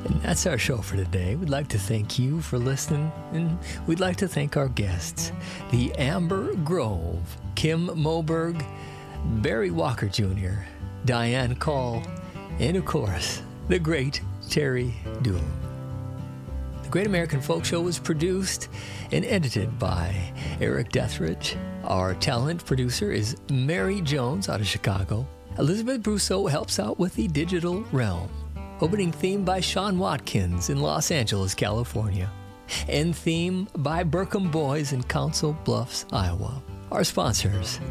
And that's our show for today. We'd like to thank you for listening, and we'd like to thank our guests, the Amber Grove, Kim Moberg, Barry Walker Jr., Diane Call, and of course, the great Terry Doolin. The Great American Folk Show was produced and edited by Eric Deathridge. Our talent producer is Mary Jones out of Chicago. Elizabeth Brousseau helps out with the digital realm. Opening theme by Sean Watkins in Los Angeles, California. End theme by Burkham Boys in Council Bluffs, Iowa. Our sponsors,